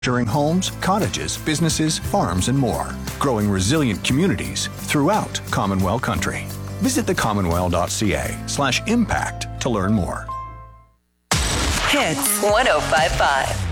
During homes, cottages, businesses, farms, and more. Growing resilient communities throughout Commonwealth Country. Visit thecommonwealth.ca/impact to learn more. Hits 105.5.